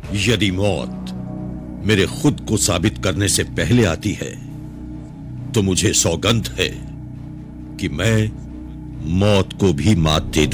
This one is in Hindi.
यदि मौत मेरे खुद को साबित करने से पहले आती है तो मुझे सौगंध है कि मैं मौत को भी मात दे दूं।